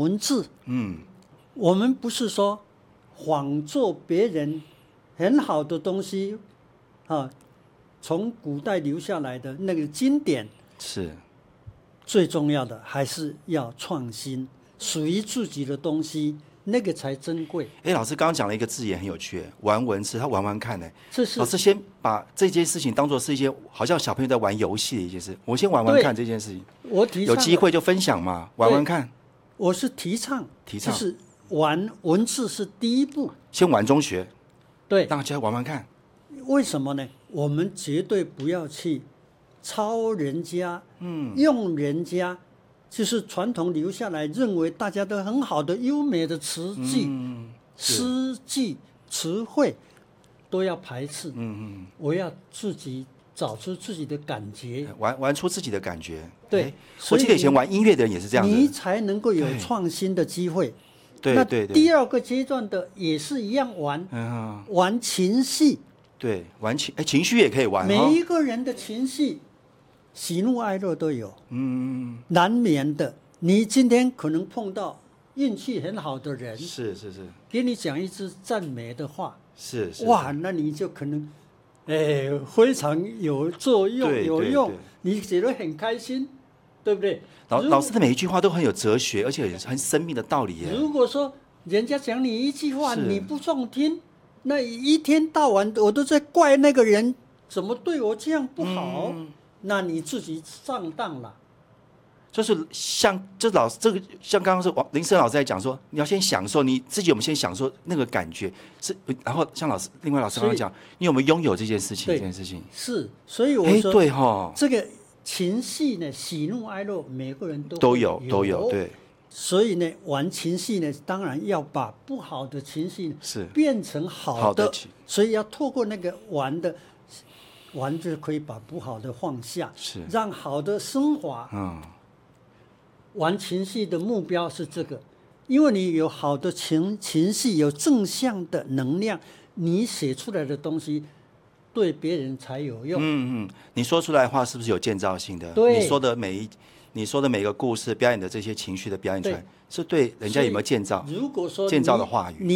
文字，我们不是说仿作别人很好的东西啊，从古代留下来的那个经典， 是最重要的还是要创新，属于自己的东西，那个才珍贵。 老师刚刚讲了一个字也很有趣，玩文字，他玩玩看呢。老师先把这件事情当作是一些好像小朋友在玩游戏的一件事，我先玩玩看这件事情。 我提倡有机会就分享嘛，玩玩看。 我是提倡，就是玩文字是第一步， 先玩中学， 对， 让大家玩玩看。 为什么呢？我们绝对不要去抄人家，用人家，就是传统留下来认为大家都很好的优美的词句、诗句、词汇，都要排斥。我要自己找出自己的感觉， 玩出自己的感觉。 对， 我记得以前玩音乐的人也是这样子， 你才能够有创新的机会。 对， 那第二个阶段的也是一样玩情绪。 对，玩情绪也可以玩。 每一个人的情绪，喜怒哀乐都有，难免的。你今天可能碰到运气很好的人， 是， 给你讲一句赞美的话， 是， 哇，那你就可能，非常有作用，有用，你觉得很开心，对不对？ 老师的每一句话都很有哲学，而且很生命的道理耶。 如果说人家讲你一句话你不中听，那一天到晚我都在怪那个人怎么对我这样不好，那你自己上当了。 就是像刚刚是林森老师在讲说，你要先享受你自己，有没有先享受那个感觉？是，然后像另外老师刚刚讲，你有没有拥有这件事情？这件事情是，所以我说， 对这个情绪呢，喜怒哀乐，每个人都有，对。 所以呢，玩情绪呢，当然要把不好的情绪变成好的，所以要透过那个玩就可以把不好的放下，让好的升华。玩情绪的目标是这个，因为你有好的情绪，有正向的能量，你写出来的东西对别人才有用。 你说出来的话是不是有建造性的？ 对， 你说的每个故事表演的这些情绪的表演出来，是对人家有没有建造？ 如果说建造的话语，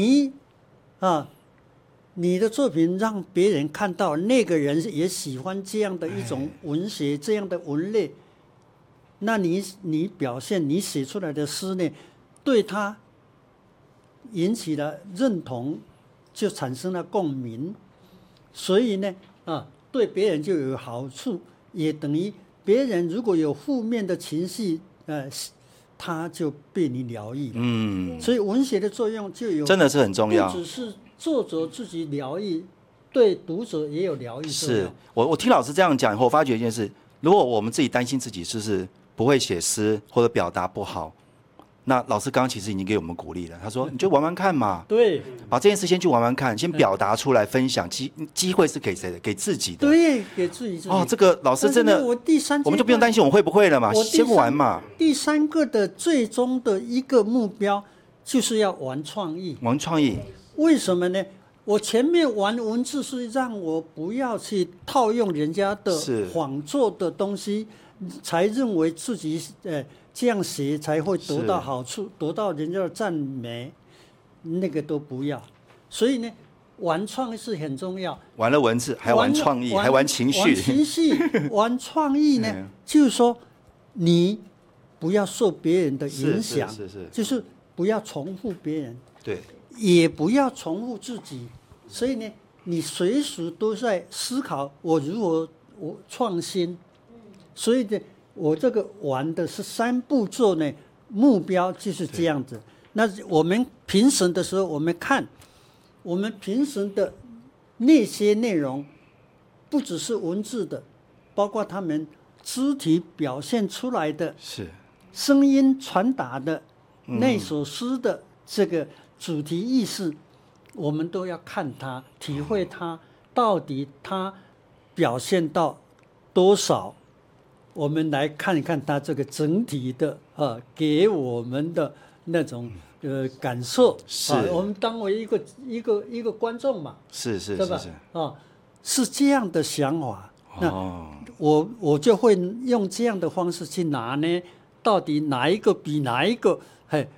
你的作品让别人看到，那个人也喜欢这样的一种文学，这样的文类，那你表现你写出来的诗呢，对他引起了认同，就产生了共鸣，所以呢，对别人就有好处，也等于别人如果有负面的情绪，他就被你疗愈了。所以文学的作用就有， 真的是很重要， 不只是作者自己疗愈，对读者也有疗愈作用。 是我听老师这样讲以后，我发觉一件事：如果我们自己担心自己是不是不会写诗或者表达不好，那老师刚刚其实已经给我们鼓励了。他说：“你就玩玩看嘛， 对， 把这件事先去玩玩看，先表达出来，分享机会是给谁的？给自己的。 对，给自己。 这个老师真的，我们就不用担心我会不会了嘛，先玩嘛。 第三个的最终的一个目标就是要玩创意。 玩创意， 为什么呢？我前面玩文字是让我不要去套用人家的仿作的东西，才认为自己这样写才会得到好处，得到人家的赞美，那个都不要。所以呢，玩创意是很重要。 玩了文字，还玩创意，还玩情绪。 玩情绪，玩创意呢，就是说你不要受别人的影响，就是不要重复别人， 对， 也不要重复自己。所以呢，你随时都在思考我如何创新。所以呢，我这个玩的是3步骤呢，目标就是这样子。那我们评审的时候，我们看我们评审的那些内容，不只是文字的，包括他们肢体表现出来的，声音传达的那首诗的这个主题意识，我们都要看它，体会它到底它表现到多少。我们来看一看它这个整体的给我们的那种感受。我们当为一个观众嘛，对吧？是这样的想法。那我就会用这样的方式去拿呢，到底哪一个比哪一个